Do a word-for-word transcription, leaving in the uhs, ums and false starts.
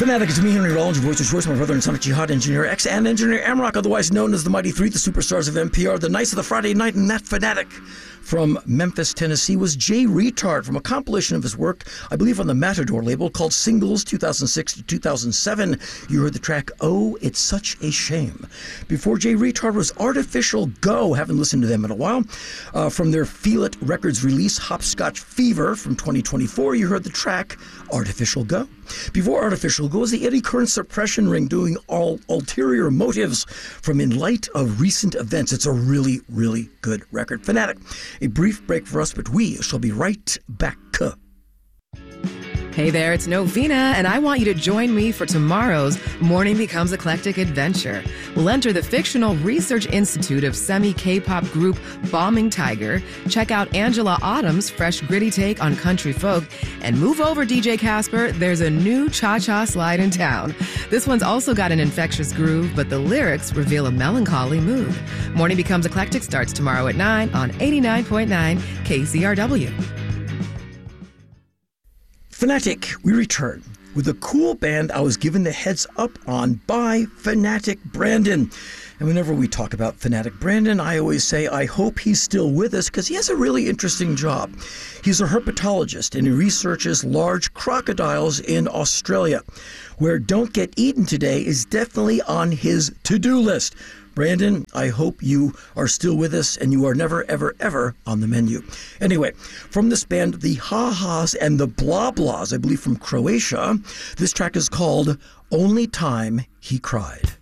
Fanatic, it's me, Henry Rollins, your voice of choice, my brother and Sonic Jihad engineer X and engineer Amrock, otherwise known as the Mighty Three, the superstars of N P R, the Knights of the Friday Night, and that Fanatic from Memphis, Tennessee was Jay Retard from a compilation of his work, I believe on the Matador label, called Singles two thousand six to two thousand seven. You heard the track, Oh, It's Such a Shame. Before Jay Retard was Artificial Go, haven't listened to them in a while. Uh, from their Feel It Records release, Hopscotch Fever from twenty twenty-four, you heard the track Artificial Go. Before Artificial Go was the Eddie Kern Suppression Ring doing all ulterior motives from In Light of Recent Events. It's a really, really good record. Fanatic, a brief break for us, but we shall be right back. Hey there, it's Novena, and I want you to join me for tomorrow's Morning Becomes Eclectic adventure. We'll enter the fictional Research Institute of semi-K-pop group Bombing Tiger, check out Angela Autumn's fresh gritty take on country folk, and move over, D J Casper, there's a new cha-cha slide in town. This one's also got an infectious groove, but the lyrics reveal a melancholy mood. Morning Becomes Eclectic starts tomorrow at nine on eighty-nine point nine K C R W. Fanatic, we return with a cool band I was given the heads up on by Fanatic Brandon. And whenever we talk about Fanatic Brandon, I always say I hope he's still with us because he has a really interesting job. He's a herpetologist and he researches large crocodiles in Australia, where Don't Get Eaten Today is definitely on his to-do list. Brandon, I hope you are still with us and you are never, ever, ever on the menu. Anyway, from this band, the Ha-Has and the Blah Blahs, I believe from Croatia, this track is called Only Time He Cried.